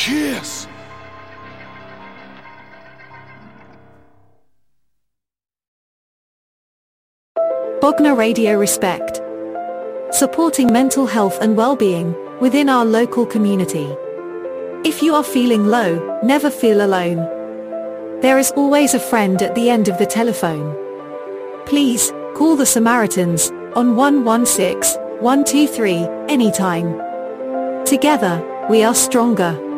Cheers! Bognor Radio Respect. Supporting mental health and well-being within our local community. If you are feeling low, never feel alone. There is always a friend at the end of the telephone. Please, call the Samaritans on 116 123 anytime. Together, we are stronger.